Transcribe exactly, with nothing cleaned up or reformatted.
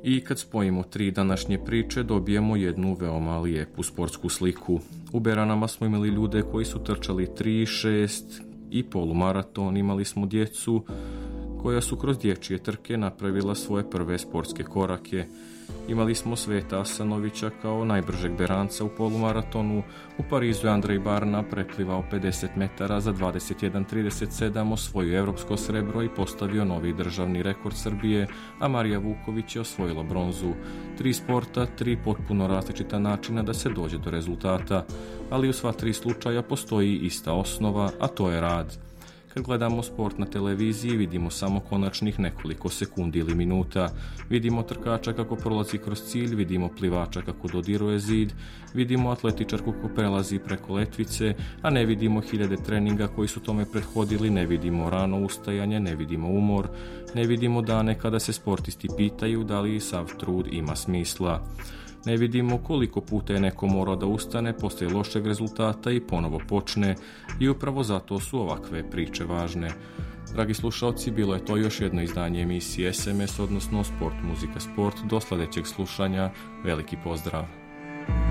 I kad spojimo tri današnje priče, dobijemo jednu veoma lijepu sportsku sliku. U Beranama smo imali ljude koji su trčali tri, šest i polumaraton, imali smo djecu koja su kroz dječje trke napravila svoje prve sportske korake. Imali smo Sveta Asanovića kao najbržeg Beranca u polumaratonu. U Parizu je Andrej Barna preplivao pedeset metara za dvadeset jedan trideset sedam, osvojio evropsko srebro i postavio novi državni rekord Srbije, a Marija Vuković je osvojila bronzu. Tri sporta, tri potpuno različita načina da se dođe do rezultata, ali u sva tri slučaja postoji ista osnova, a to je rad. Kad gledamo sport na televiziji, vidimo samo konačnih nekoliko sekundi ili minuta. Vidimo trkača kako prolazi kroz cilj, vidimo plivača kako dodiruje zid, vidimo atletičarku kako prelazi preko letvice, a ne vidimo hiljade treninga koji su tome prethodili, ne vidimo rano ustajanje, ne vidimo umor, ne vidimo dane kada se sportisti pitaju da li sav trud ima smisla. Ne vidimo koliko puta je neko morao da ustane poslije lošeg rezultata i ponovo počne, i upravo zato su ovakve priče važne. Dragi slušalci, bilo je to još jedno izdanje emisije es em es, odnosno Sport, muzika, sport. Do sljedećeg slušanja, veliki pozdrav!